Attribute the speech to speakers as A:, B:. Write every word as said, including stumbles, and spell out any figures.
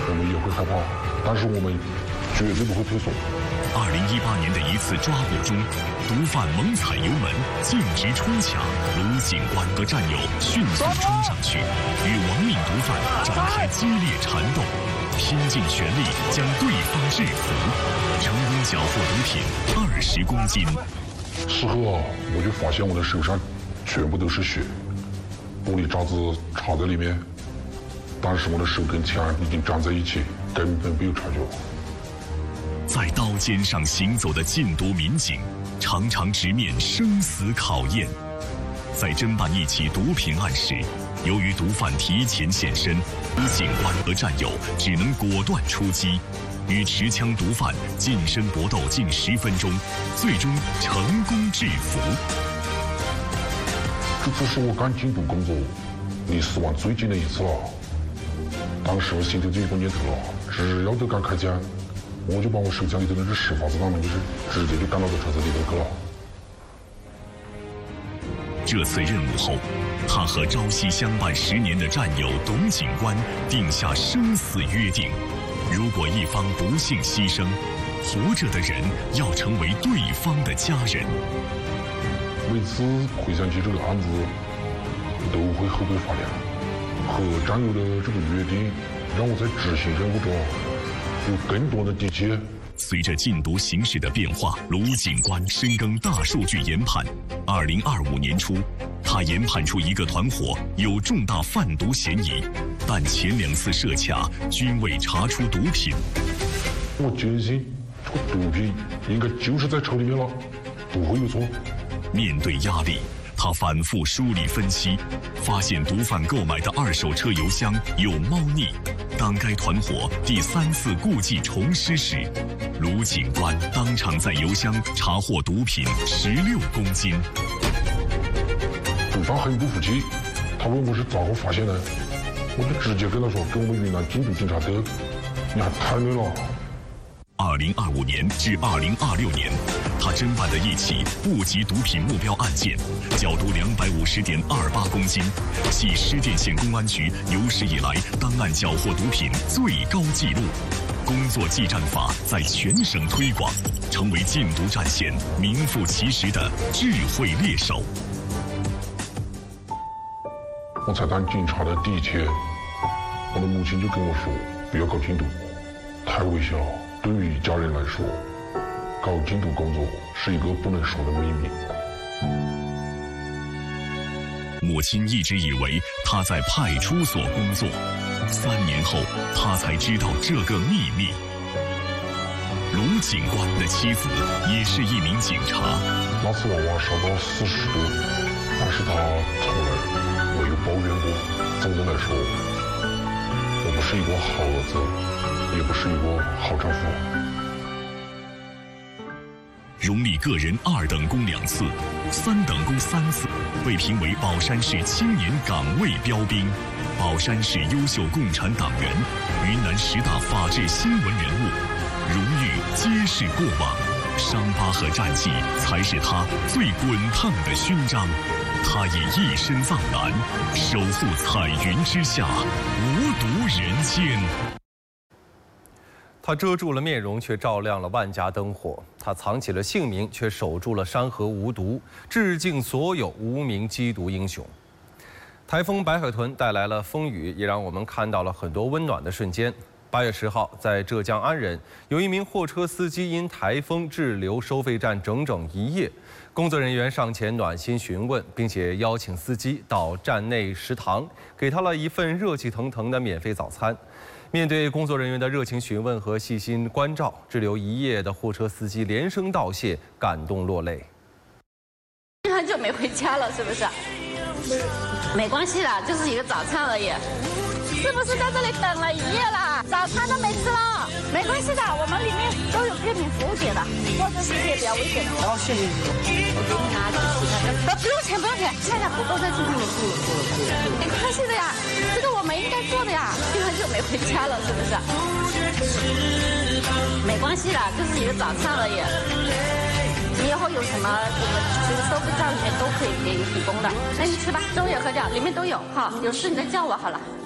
A: 我们也会害怕，但是我们绝对不会退缩。
B: 二零一八年的一次抓捕中，毒贩猛踩油门，径直冲卡，卢警官和战友迅速冲上去，与亡命毒贩展开激烈缠斗，拼尽全力将对方制服，成功缴获毒品二十公斤。
A: 事后啊，我就发现我的手上全部都是血，玻璃渣子插在里面，但是我的手跟枪已经粘在一起，根本没有察觉。
B: 在刀尖上行走的禁毒民警，常常直面生死考验。在侦办一起毒品案时，由于毒贩提前现身，卢警官和战友只能果断出击，与持枪毒贩近身搏斗近十分钟，最终成功制服。
A: 这次是我干禁毒工作离死亡最近的一次了。当时我心头就有一个念头了，只要都敢开枪，我就把我手枪里头的这十发子弹呢，就是直接就干到这车子里头去了。
B: 这次任务后，他和朝夕相伴十年的战友董警官定下生死约定：如果一方不幸牺牲，活着的人要成为对方的家人。
A: 每次回想起这个案子，都会后背发凉。和战友的这个约定，让我在执行任务中有更多的底气。
B: 随着禁毒形势的变化，卢警官深耕大数据研判。二零二五年初，他研判出一个团伙有重大贩毒嫌疑，但前两次设卡均未查出毒品。
A: 我坚信，这个毒品应该就是在车里面了，不会有错。
B: 面对压力，他反复梳理分析，发现毒贩购买的二手车油箱有猫腻。当该团伙第三次故技重施时，卢警官当场在油箱查获毒品十六公斤。
A: 毒贩很不服气，他问我是咋个发现的，我就直接跟他说，跟我们云南禁毒警察斗，你还太累了。
B: 二零二五年至二零二六年，他侦办的一起部级毒品目标案件，缴毒两百五十点二八公斤，系施甸县公安局有史以来当案缴获毒品最高纪录。工作技战法在全省推广，成为禁毒战线名副其实的智慧猎手。
A: 我才当警察的第一天，我的母亲就跟我说，不要搞禁毒，太危险了。对于一家人来说，搞禁毒工作是一个不能说的秘密。
B: 母亲一直以为他在派出所工作，三年后他才知道这个秘密。卢警官的妻子也是一名警察。
A: 那次娃娃烧到四十度，但是他从来没有抱怨过。总的来说，我不是一个好儿子，也不是一个好丈夫。
B: 荣立个人二等功两次，三等功三次，被评为宝山市青年岗位标兵，宝山市优秀共产党员，云南十大法治新闻人物，荣誉皆是过往，伤疤和战绩才是他最滚烫的勋章。他以一身藏蓝，守护彩云之下，无毒人间。
C: 他遮住了面容，却照亮了万家灯火；他藏起了姓名，却守住了山河无毒。致敬所有无名缉毒英雄。台风白海豚带来了风雨，也让我们看到了很多温暖的瞬间。八月十号，在浙江安仁，有一名货车司机因台风滞留收费站整整一夜。工作人员上前暖心询问，并且邀请司机到站内食堂，给他了一份热气腾腾的免费早餐。面对工作人员的热情询问和细心关照，滞留一夜的货车司机连声道谢，感动落泪。
D: 很久没回家了，是不是？没关系的，就是一个早餐而已。是不是在这里等了一夜了？早餐都没吃了？没关系的，我们里面都有便民服务点的，或者谢谢，比较危险的。好，谢谢你。我给你拿这个其他的。呃，不用钱，不用钱，现在不够再去给你付了，付了，付了。没关系的呀，这个我们应该做的呀。因为很久没回家了，是不是？没关系的，就是一个早餐而已。你以后有什么，我们其实收费站里面都可以给你提供的。那你吃吧，粥也喝掉，里面都有哈。有事你再叫我好了。